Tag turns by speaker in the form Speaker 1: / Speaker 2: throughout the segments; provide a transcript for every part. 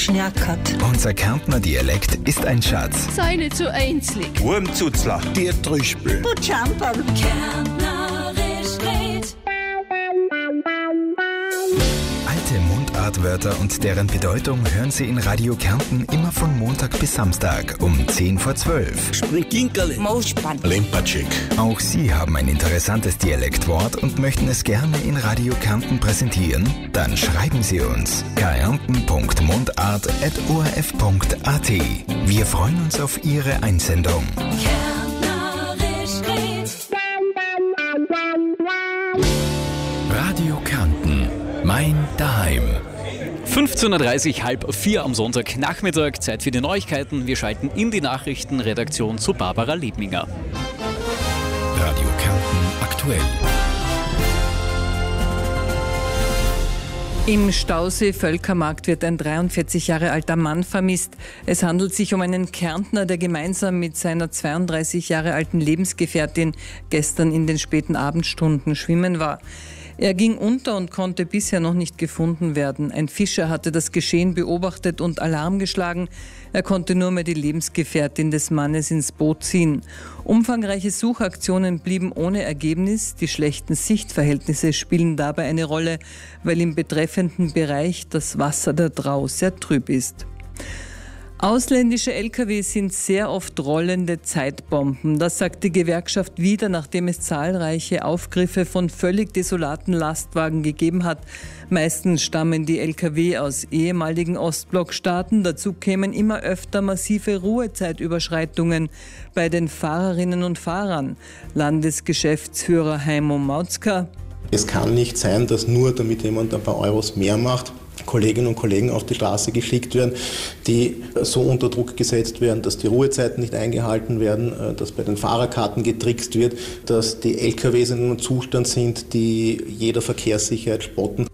Speaker 1: geschnackert.
Speaker 2: Unser Kärntner Dialekt ist ein Schatz.
Speaker 3: Sei nicht so einzlig.
Speaker 4: Wurmzuzler,
Speaker 5: Der Trüspel.
Speaker 1: Du Schamperl.
Speaker 3: Kärntnerisch red.
Speaker 2: Alte Mundartwörter und deren Bedeutung hören Sie in Radio Kärnten immer von Montag bis Samstag um 10:12.
Speaker 5: Springinkerle.
Speaker 1: Moospann.
Speaker 5: Lempatschik.
Speaker 2: Auch Sie haben ein interessantes Dialektwort und möchten es gerne in Radio Kärnten präsentieren? Dann schreiben Sie uns kärnten.mundart@orf.at. Wir freuen uns auf Ihre Einsendung.
Speaker 3: Kärntnerisch red.
Speaker 2: Radio Kärnten. Mein Daheim.
Speaker 6: 15:30 Uhr, 3:30 am Sonntagnachmittag. Zeit für die Neuigkeiten. Wir schalten in die Nachrichtenredaktion zu Barbara Liebminger.
Speaker 2: Radio Kärnten aktuell.
Speaker 7: Im Stausee Völkermarkt wird ein 43 Jahre alter Mann vermisst. Es handelt sich um einen Kärntner, der gemeinsam mit seiner 32 Jahre alten Lebensgefährtin gestern in den späten Abendstunden schwimmen war. Er ging unter und konnte bisher noch nicht gefunden werden. Ein Fischer hatte das Geschehen beobachtet und Alarm geschlagen. Er konnte nur mehr die Lebensgefährtin des Mannes ins Boot ziehen. Umfangreiche Suchaktionen blieben ohne Ergebnis. Die schlechten Sichtverhältnisse spielen dabei eine Rolle, weil im betreffenden Bereich das Wasser der Drau sehr trüb ist. Ausländische Lkw sind sehr oft rollende Zeitbomben. Das sagt die Gewerkschaft wieder, nachdem es zahlreiche Aufgriffe von völlig desolaten Lastwagen gegeben hat. Meistens stammen die Lkw aus ehemaligen Ostblockstaaten. Dazu kämen immer öfter massive Ruhezeitüberschreitungen bei den Fahrerinnen und Fahrern. Landesgeschäftsführer Heimo Mautzka:
Speaker 8: Es kann nicht sein, dass nur damit jemand ein paar Euros mehr macht, Kolleginnen und Kollegen auf die Straße geschickt werden, die so unter Druck gesetzt werden, dass die Ruhezeiten nicht eingehalten werden, dass bei den Fahrerkarten getrickst wird, dass die LKWs in einem Zustand sind, die jeder Verkehrssicherheit spotten.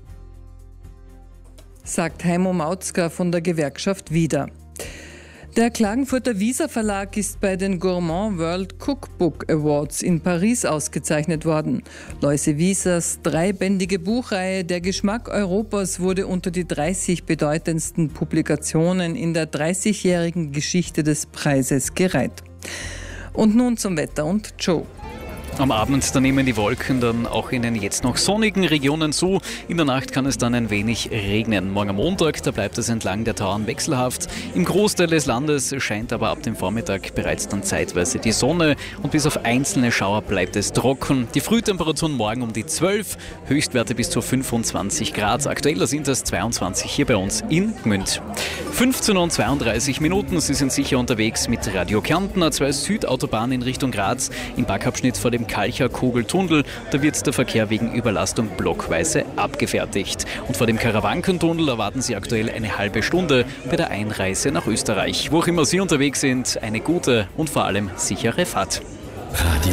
Speaker 7: Sagt Heimo Mautzka von der Gewerkschaft wieder. Der Klagenfurter Visa Verlag ist bei den Gourmand World Cookbook Awards in Paris ausgezeichnet worden. Loise Visas dreibändige Buchreihe Der Geschmack Europas wurde unter die 30 bedeutendsten Publikationen in der 30-jährigen Geschichte des Preises gereiht. Und nun zum Wetter und Joe.
Speaker 6: Am Abend, da nehmen die Wolken dann auch in den jetzt noch sonnigen Regionen zu. In der Nacht kann es dann ein wenig regnen. Morgen am Montag, da bleibt es entlang der Tauern wechselhaft. Im Großteil des Landes scheint aber ab dem Vormittag bereits dann zeitweise die Sonne und bis auf einzelne Schauer bleibt es trocken. Die Frühtemperaturen morgen um die 12, Höchstwerte bis zu 25 Grad. Aktuell sind es 22 hier bei uns in Gmünd. 15:32 Sie sind sicher unterwegs mit Radio Kärnten, A2 Südautobahn in Richtung Graz, im Backabschnitt vor dem Kalcher Kugeltunnel. Da wird der Verkehr wegen Überlastung blockweise abgefertigt. Und vor dem Karawankentunnel erwarten Sie aktuell eine halbe Stunde bei der Einreise nach Österreich. Wo auch immer Sie unterwegs sind, eine gute und vor allem sichere Fahrt.